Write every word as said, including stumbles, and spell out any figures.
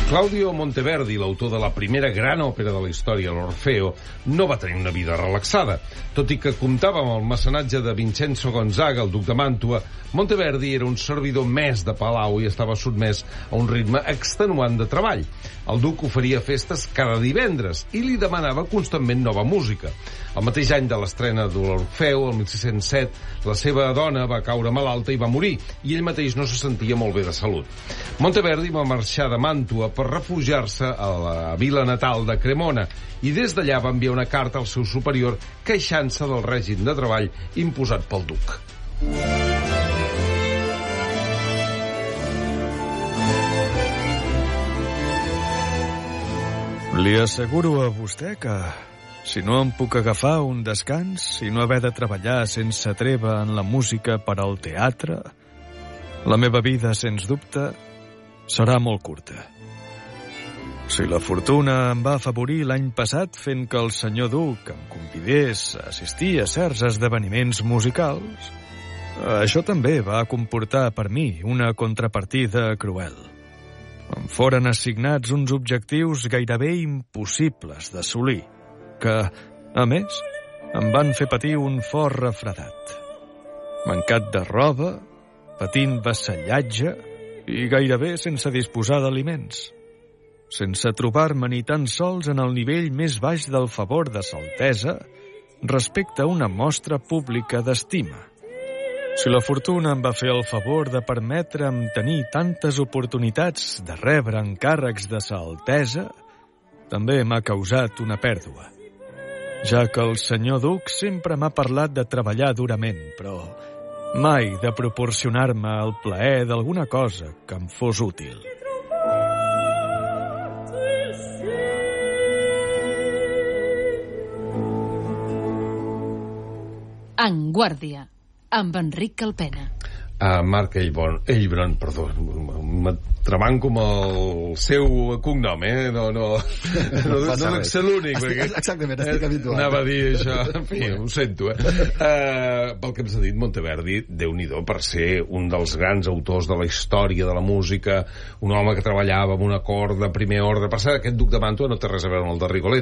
Claudio Monteverdi, l'autor de la primera gran òpera de la història, l'Orfeo, no va tenir una vida relaxada. Tot i que comptava amb el mecenatge de Vincenzo Gonzaga, el duc de Màntua, Monteverdi era un servidor més de palau i estava sotmès a un ritme extenuant de treball. El duc oferia festes cada divendres i li demanava constantment nova música. El mateix any de l'estrena de l'Orfeo, el mil sis-cents set, la seva dona va caure malalta i va morir, i ell mateix no se sentia molt bé de salut. Monteverdi va marxar de Màntua per refugiar-se a la vila natal de Cremona, i des d'allà va enviar una carta al seu superior queixant-se del règim de treball imposat pel duc. Li asseguro a vostè que, si no em puc agafar un descans i no haver de treballar sense treva en la música per al teatre, la meva vida, sens dubte, serà molt curta. Si la fortuna em va afavorir l'any passat fent que el senyor duc em convidés a assistir a certs esdeveniments musicals, això també va comportar per mi una contrapartida cruel. Em foren assignats uns objectius gairebé impossibles d'assolir, que, a més, em van fer patir un fort refredat. Mancat de roba, patint vassallatge i gairebé sense disposar d'aliments, sense trobar-me ni tan sols en el nivell més baix del favor de Saltesa respecte a una mostra pública d'estima. Si la fortuna em va fer el favor de permetre'm tenir tantes oportunitats de rebre encàrrecs de Sa Altesa, també m'ha causat una pèrdua, ja que el senyor duc sempre m'ha parlat de treballar durament, però mai de proporcionar-me el plaer d'alguna cosa que em fos útil. En Guàrdia, amb Enric Calpena. Uh, Marc Ellbron, Ellbron, perdó, m'atrabanco amb el seu cognom, eh? No, no, no, no dec ser l'únic. Estic, perquè, exactament, estic habituat. Anava a dir això, en fi, ho sento, eh? Uh, pel que ens ha dit Monteverdi, Déu-n'hi-do per ser un dels grans autors de la història de la música, un home que treballava amb un acord de primer ordre. Per cert, aquest duc de Màntua no té res a veure amb el de Rigoletto.